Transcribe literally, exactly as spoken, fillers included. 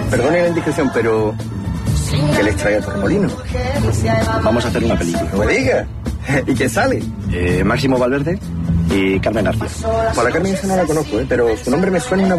Perdone la indiscreción, pero... ¿qué les trae a Torremolino? Vamos a hacer una película. No me diga. ¿Y quién sale? Eh, Máximo Valverde y Carmen García. Por la Carmen esa no la conozco, ¿eh? Pero su nombre me suena una